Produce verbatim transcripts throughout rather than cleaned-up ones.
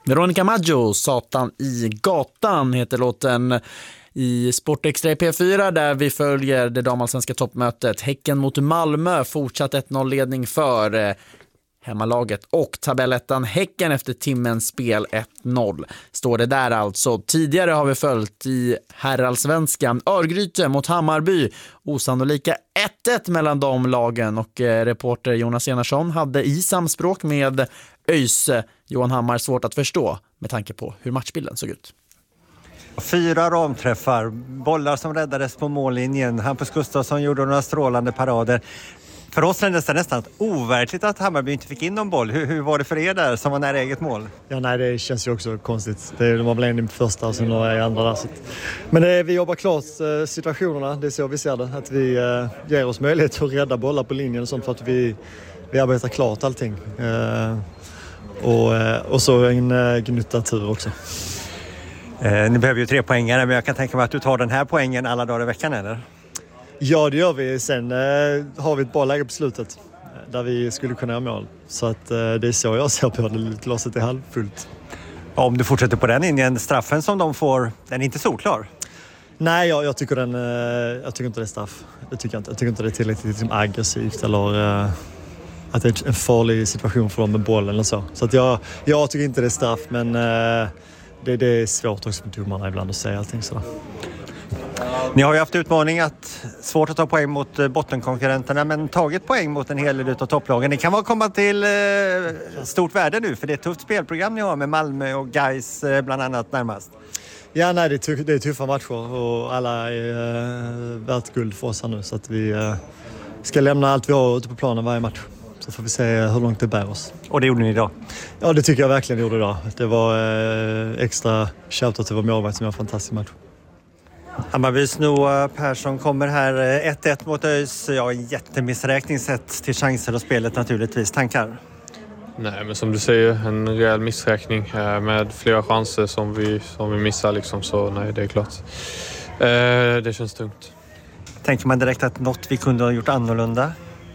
Veronica Maggio, Satan i gatan heter låten i Sportextra i P fyra där vi följer det damallsvenska toppmötet. Häcken mot Malmö, fortsatt ett noll-ledning för eh, hemmalaget och tabellettan Häcken efter timmens spel ett noll. Står det där alltså. Tidigare har vi följt i herrallsvenskan Örgryte mot Hammarby. Osannolika ett ett mellan de lagen och eh, reporter Jonas Enarsson hade i samspråk med ÖIS Johan Hammar svårt att förstå med tanke på hur matchbilden såg ut. Fyra ramträffar, bollar som räddades på mållinjen. Hampus Gustafsson gjorde några strålande parader. För oss kändes det nästan overkligt att Hammarby inte fick in någon boll. Hur, hur var det för er där som var nära eget mål? Ja, nej, det känns ju också konstigt. Det var väl en i första och sen några i andra där. Så. Men det är, vi jobbar klart eh, situationerna, det är så vi ser det. Att vi eh, ger oss möjlighet att rädda bollar på linjen och sånt för att vi, vi arbetar klart allting. Eh, och, eh, och så en eh, gnutta tur också. Eh, ni behöver ju tre poängare, men jag kan tänka mig att du tar den här poängen alla dagar i veckan, eller? Ja, det gör vi. Sen eh, har vi ett bra läge på slutet där vi skulle kunna göra mål. Så att, eh, det är så jag ser på det. Glaset är halvfullt. Ja, om du fortsätter på den linjen, straffen som de får, den är inte solklar. Nej, jag, jag, tycker, den, eh, jag tycker inte det är straff. Det tycker jag inte. Jag tycker inte det är tillräckligt liksom, aggressivt eller eh, att det är en farlig situation för dem med bollen eller så. Så att jag, jag tycker inte det är straff, men eh, det, det är svårt också för domarna ibland att säga allting sådär. Ni har ju haft utmaning att svårt att ta poäng mot bottenkonkurrenterna, men tagit poäng mot en hel del av topplagen. Det kan vara komma till eh, stort värde nu, för det är ett tufft spelprogram ni har med Malmö och Gais eh, bland annat närmast. Ja, nej, det är, tuff, det är tuffa matcher och alla är eh, värt guld för oss här nu, så att vi eh, ska lämna allt vi har ute på planen varje match. Så får vi se hur långt det bär oss. Och det gjorde ni idag? Ja, det tycker jag verkligen gjorde idag. Det var eh, extra shoutout till vår målvakt som gör en fantastisk match. Hammarbys Noah Persson kommer här ett ett mot ÖIS. Ja, en jättemissräkning sett till chanser och spelet naturligtvis. Tankar? Nej, men som du säger, en rejäl missräkning med flera chanser som vi, som vi missar liksom, så nej, det är klart. Eh, det känns tungt. Tänker man direkt att något vi kunde ha gjort annorlunda?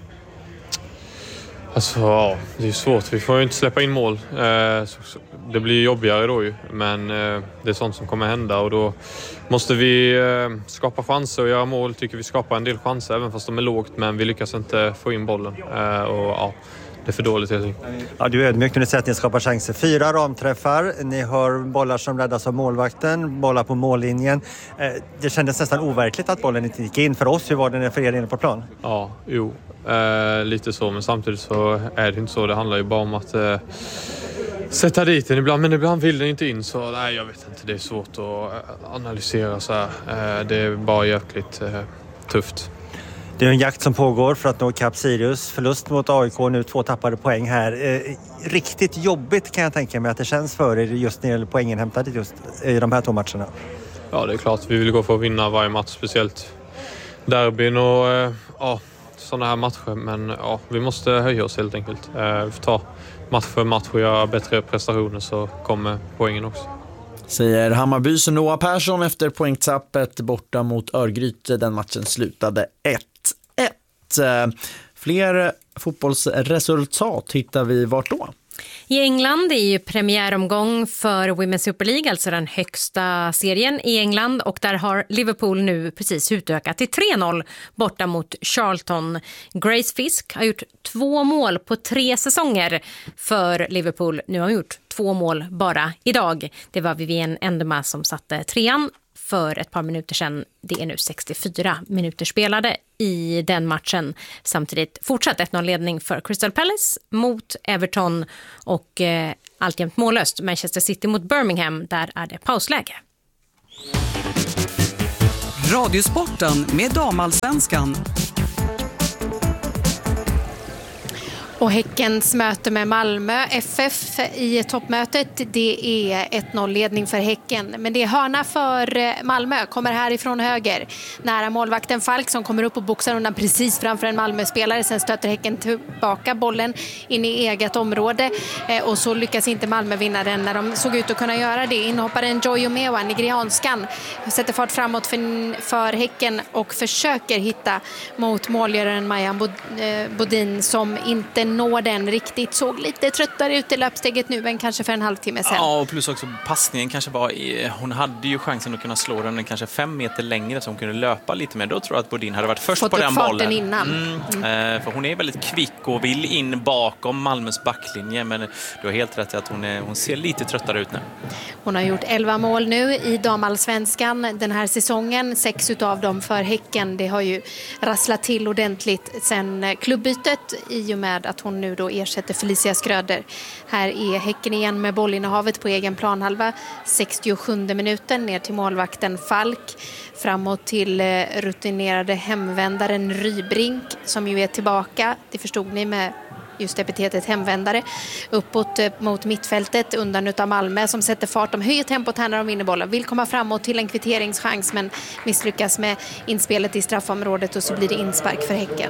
Alltså, ja, det är svårt. Vi får ju inte släppa in mål. Eh, så, så, det blir jobbigare då ju. Men eh, det är sånt som kommer hända och då måste vi eh, skapa chanser och göra mål. Tycker vi skapar en del chanser även fast de är lågt, men vi lyckas inte få in bollen. Eh, och ja, det är för dåligt helt enkelt. Ja, du är ödmjuk när du säger att ni skapar chanser. Fyra ramträffar. Ni har bollar som räddas av målvakten, bollar på mållinjen. Eh, det kändes nästan overkligt att bollen inte gick in för oss. Hur var det för er inne på plan? Ja, jo. Eh, lite så, men samtidigt så är det inte så. Det handlar ju bara om att eh, sätta dit den ibland, men ibland vill den inte in, så nej, jag vet inte, det är svårt att analysera så här. Eh, det är bara jäkligt eh, tufft. Det är en jakt som pågår för att nå Cap Sirius. Förlust mot A I K nu, två tappade poäng här. Eh, riktigt jobbigt kan jag tänka mig att det känns för er just när det gäller poängen hämtade just i de här två matcherna. Ja, det är klart. Vi vill gå för att vinna varje match, speciellt derbyn och eh, ja, sådana här matcher. Men ja, vi måste höja oss helt enkelt. Eh, vi får ta match för match och göra bättre prestationer, så kommer poängen också. Säger Hammarbys Noah Persson efter poängtappet borta mot Örgryte. Den matchen slutade ett ett. Fler fotbollsresultat hittar vi vart då? I England är ju premiäromgång för Women's Super League, alltså den högsta serien i England, och där har Liverpool nu precis utökat till tre noll borta mot Charlton. Grace Fisk har gjort två mål på tre säsonger för Liverpool. Nu har hon gjort två mål bara idag. Det var Vivienne Endema som satte trean för ett par minuter sedan. Det är nu sextiofyra minuter spelade i den matchen. Samtidigt fortsatt ett noll-ledning för Crystal Palace mot Everton och eh, alltjämt mållöst Manchester City mot Birmingham. Där är det pausläge. Radiosporten med damallsvenskan. Och Häckens möte med Malmö F F i toppmötet, det är ett noll-ledning för Häcken. Men det är hörna för Malmö, kommer härifrån höger. Nära målvakten Falk som kommer upp och boxar undan precis framför en Malmö-spelare. Sen stöter Häcken tillbaka bollen in i eget område. Och så lyckas inte Malmö vinna den när de såg ut att kunna göra det. Inhopparen Joy Omewa, nigerianskan, sätter fart framåt för, för Häcken och försöker hitta mot målgöraren Maja Bodin som inte nå den riktigt. Såg lite tröttare ut i löpsteget nu än kanske för en halvtimme sedan. Ja, och plus också passningen kanske var i, hon hade ju chansen att kunna slå den kanske fem meter längre så hon kunde löpa lite mer. Då tror jag att Bodin hade varit först Fått på den bollen. Fått upp farten innan. Mm. Mm. För hon är väldigt kvick och vill in bakom Malmös backlinje, men du har helt rätt i att hon, är, hon ser lite tröttare ut nu. Hon har gjort elva mål nu i damallsvenskan den här säsongen. Sex utav dem för Häcken. Det har ju rasslat till ordentligt sen klubbytet i och med att hon nu då ersätter Felicia Skröder. Här är Häcken igen med bollinnehavet på egen planhalva. sextiosjunde minuten ner till målvakten Falk. Framåt till rutinerade hemvändaren Rybrink som ju är tillbaka. Det förstod ni med just epitetet hemvändare. Uppåt mot mittfältet undan utav Malmö som sätter fart. De höjer tempot här när de vinner bollen. Vill komma framåt till en kvitteringschans men misslyckas med inspelet i straffområdet och så blir det inspark för Häcken.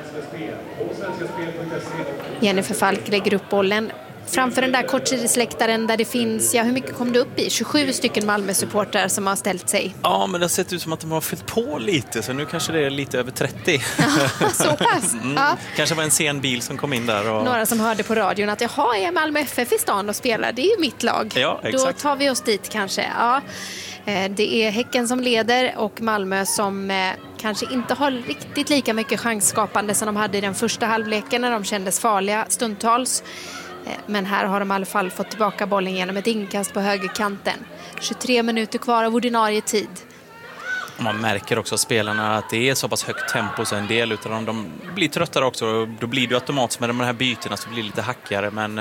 Jennifer Falk lägger upp bollen framför den där kortsidesläktaren där det finns, ja hur mycket kom det upp i? tjugosju stycken Malmö-supportrar som har ställt sig. Ja, men det har sett ut som att de har fyllt på lite, så nu kanske det är lite över trettio. Ja, så pass. Mm. Ja. Kanske var en sen bil som kom in där. Och... Några som hörde på radion att jaha, är Malmö F F i stan och spelar, det är ju mitt lag. Ja, exakt. Då tar vi oss dit kanske. Ja. Det är Häcken som leder och Malmö som kanske inte har riktigt lika mycket chansskapande som de hade i den första halvleken när de kändes farliga stundtals. Men här har de i alla fall fått tillbaka bollen genom ett inkast på högerkanten. tjugotre minuter kvar av ordinarie tid. Man märker också spelarna att det är så pass högt tempo så en del utav dem de blir tröttare också. Då blir det automatiskt med de här bytena så blir det lite hackigare. Men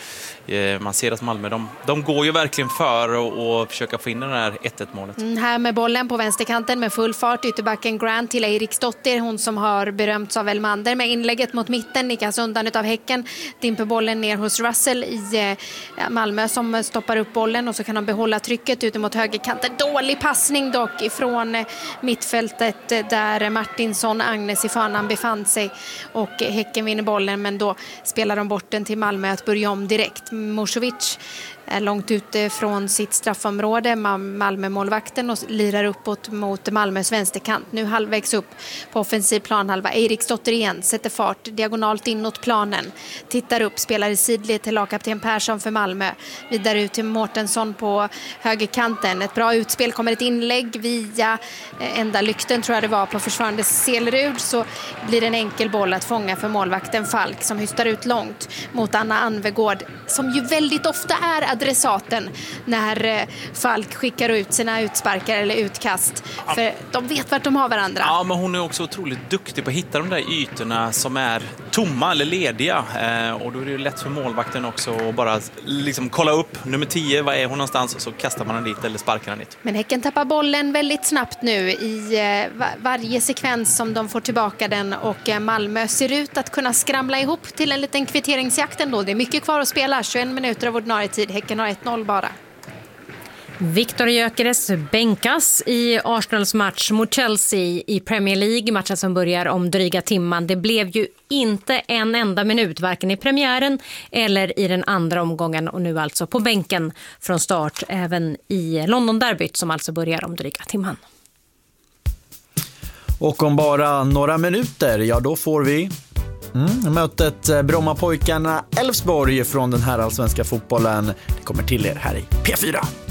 eh, man ser att Malmö, de, de går ju verkligen för och, och försöka få in den här ett ett målet. Mm, här med bollen på vänsterkanten med full fart. Ytterbacken Grant till Eriksdotter. Hon som har berömts av Elmander med inlägget mot mitten. Nickas undan utav Häcken. Dimper bollen ner hos Russell i eh, Malmö som stoppar upp bollen. Och så kan de behålla trycket ut mot högerkanten. Dålig passning dock ifrån eh, mittfältet där Martinsson, Agnes i fanan befann sig och Häcken vinner bollen men då spelar de bort den till Malmö att börja om direkt. Moskovic är långt ute från sitt straffområde, Malmö-målvakten och lirar uppåt mot Malmös vänsterkant. Nu halvvägs upp på offensiv planhalva. Eriksdotter igen, sätter fart diagonalt inåt planen. Tittar upp, spelar i sidled till lagkapten Persson för Malmö. Vidare ut till Mårtensson på högerkanten. Ett bra utspel, kommer ett inlägg via enda lykten tror jag det var på försvarande Selerud, så blir det en enkel boll att fånga för målvakten Falk som hystar ut långt mot Anna Anvegård som ju väldigt ofta är adressaten när Falk skickar ut sina utsparkar eller utkast. För de vet vart de har varandra. Ja, men hon är också otroligt duktig på att hitta de där ytorna som är tomma eller lediga. Eh, och då är det ju lätt för målvakten också att bara liksom kolla upp nummer tio, var är hon någonstans, och så kastar man den dit eller sparkar den dit. Men Häcken tappar bollen väldigt snabbt nu i eh, varje sekvens som de får tillbaka den och eh, Malmö ser ut att kunna skramla ihop till en liten kvitteringsjakt ändå. Det är mycket kvar att spela, tjugoen minuter av ordinarie tid. Häcken har ett noll bara. Victor Gyökeres bänkas i Arsenals match mot Chelsea i Premier League, matchen som börjar om dryga timman. Det blev ju inte en enda minut, varken i premiären eller i den andra omgången, och nu alltså på bänken från start även i London-derbyt som alltså börjar om dryga timman. Och om bara några minuter, ja då får vi mm, mötet Brommapojkarna Elfsborg från den här allsvenska fotbollen. Det kommer till er här i P fyra.